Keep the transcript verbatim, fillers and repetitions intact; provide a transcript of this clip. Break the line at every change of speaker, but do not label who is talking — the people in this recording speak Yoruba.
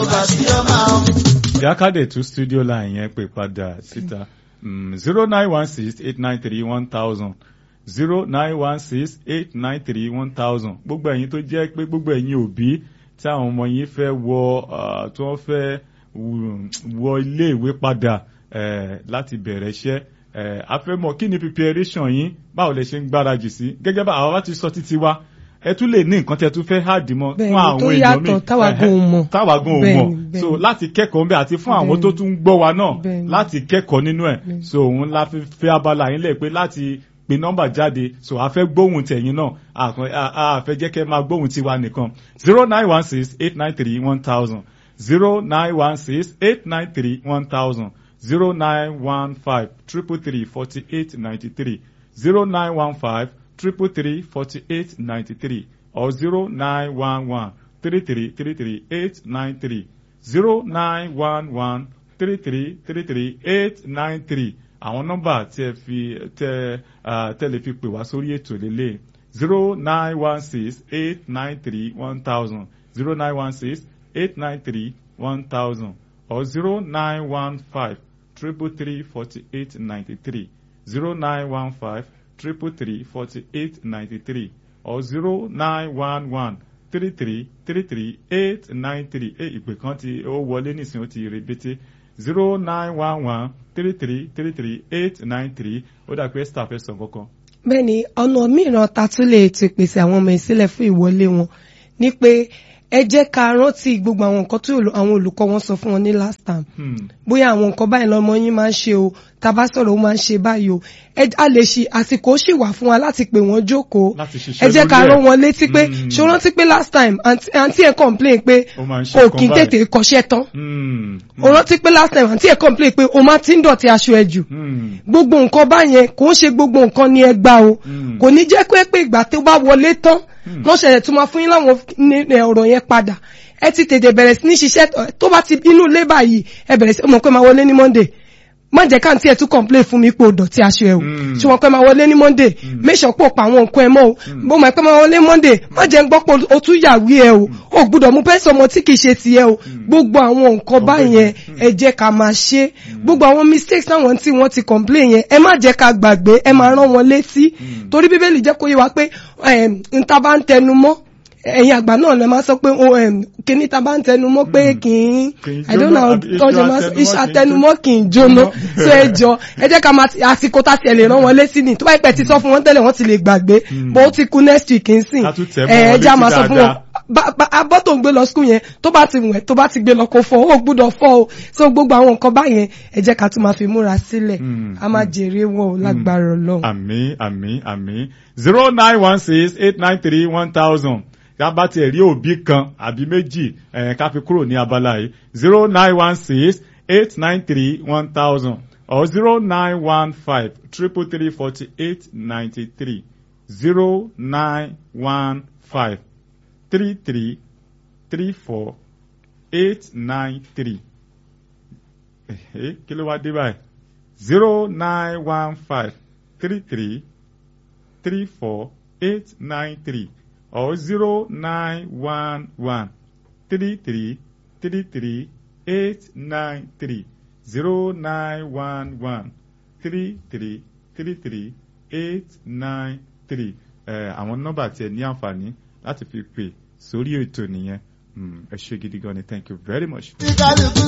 bá sí ọmọ àwọn.
Jákàdé tún studio line yẹn pè padà síta zero nine one six eight nine three one thousand zero nine one six eight nine three one thousand gbogbo ẹ̀yin tó jẹ́ pé gbogbo ẹ̀yin òbí tí àwọn ọmọ yín fẹ́ wọ tí wọ́n fẹ́ wọ ilé ìwé padà láti bẹ̀rẹ̀ iṣẹ́ a fẹ́ mọ̀ kí ni preparation yín báwo lẹ ṣe ń gbáradì sí gẹ́gẹ́ bá àwọn bá ti sọ títí wa ẹ tún lè ní nǹkan tẹ́ tún fẹ́ hàdì mọ́ fún àwọn èèyàn mi táwàgùn ò mọ̀ so láti kẹ́kọ̀ọ́ ńbẹ̀ àti fún àwọn tó tún gbọ́ wa náà láti kẹ́kọ̀ọ́ nínú ẹ̀ so òun la fi fẹ́ abala yín lẹ̀ pé láti pe nọ́mbà jáde so a fẹ́ gbóhùn tẹ̀yìn náà a fẹ́ jẹ́ kẹ́ máa gbóhùn tiwa nìkan zero nine one six eight nine three one thousand zero nine one six eight nine three one thousand zero nine one five triple three forty eight ninety three zero nine one five triple three forty eight ninety three or zero nine one one three three three three eight nine three zero nine one one three three three three eight nine three àwọn nọ́mbà tí ẹ fi tẹ tẹ́lẹ̀ fi pè wá sórí ètò lélẹ̀ zero nine one six eight nine three one thousand zero nine one six eight nine three one thousand or zero nine one five triple three forty eight ninety three zero nine one five triple three forty eight ninety three or zero nine one one three three three three eight nine three ẹ ìpè kan tí ó wọlé nísìnyí ó ti rebete zero nine one one three three three three eight nine three ó dà pé staff ẹ sọ kankan.
bẹ́ẹ̀ni ọ̀nà mìíràn ta tún lè ti pèsè àwọn ọmọ ìsílẹ̀ fún ìwọlé wọn ni pé ẹ jẹ́ ká rántí gbogbo àwọn nǹkan tí àwọn olùkọ́ wọn sọ fún wọn ní last time bóyá àwọn nǹkan báyìí lọ́mọ yín máa ń ṣe o tàbá sọ̀rọ̀ ó máa ń ṣe báyìí o a lè ṣe àsìkò sì wà fún wa láti pè wọ́n jókòó ẹ jẹ́ ká rán wọn létí pé ṣó rántí pé last time àǹtí ẹ̀ complain pé kò kí n tètè kọ́ṣẹ́ tán ó rántí pé last time àǹtí ẹ̀ complain pé o máa ti ń dọ̀tí aṣọ ẹ̀ jù gbogbo nǹkan báyẹn kò ń ṣe gbogbo nǹkan ní ẹ gbà o kò ní jẹ́ pé ìgbà tó bá wọlé tán wọ́n ṣẹlẹ̀ tún máa fún yín láwọn ọ̀rọ̀ yẹn padà ẹ ti tètè bẹ̀rẹ̀ sí ní ṣiṣẹ́ tó bá ti inú ilé báyìí ẹ bẹ̀rẹ̀ sí mọ̀ pé máa wọlé ní Monday má jẹ́ káàntì ẹ̀ tún complain fún mi pé o dọ̀tí aṣọ ẹ̀ o ṣé wọn pé máa wọlé ní Monday méṣọ̀ pò pa àwọn nǹkan ẹ̀ mọ́ o bó máa pé máa wọlé Monday má jẹ́ ń gbọ́ pé o tún yàwí ẹ̀ o o gbúdọ̀ mú pẹ́sì ọmọ tí kì í ṣe tiẹ̀ o gbogbo àwọn nǹkan báyẹn ẹ jẹ́ ká máa ṣe gbogbo àwọn mistakes náwọn tí wọ́n ti complain yẹn ẹ má jẹ́ ká gbàgbé ẹ máa rán wọn létí torí Bíbélì jẹ́ kó yé wa pé n ta bá ń tẹnu mọ́ ẹ̀yin àgbà náà lè máa sọ pé kíní ta bá ń tẹnumọ́ pé kì í I don't know ọjọ́ máa iṣẹ́ àtẹnumọ́ kì í jóná tó ẹ jọ ẹ jẹ́ ká máa àsìkò tá tiẹ̀ lè rán wọn létí ni tó bá pẹ́ ti sọ fún wọn tẹ́lẹ̀ wọ́n ti lè gbàgbé bó ti kú next week ń sìn ẹ já máa sọ fún wọn abọ́ tó ń gbé lọ skul yẹn tó bá ti wẹ̀ tó bá ti gbé lọ kó fọ́ ó gbúdọ̀ fọ́ o so gbogbo àwọn nǹkan báyẹn ẹ jẹ́ ká tún máa fi múra sílẹ̀ a máa jèrè wọn ò lágbára Ọlọ́run.
àmín àmín àmín zero nine one six eight nine three one thousand ká bá tiẹ̀ rí òbí kan àbí méjì ẹ̀ ká fi kúrò ní abala yìí zero nine one six eight nine three one thousand or zero nine one five triple three forty eight ninety three zero nine one five three three three four eight nine three kí ló wá dé báyìí zero nine one five three three three four eight nine three or zero nine one one three three three three eight nine three zero nine one one three three three three eight nine three àwọn nọ́mbà tí ẹ ní àǹfààní láti fi pè sórí ètò nìyẹn ẹ ṣé gidi gan ni thank you very much.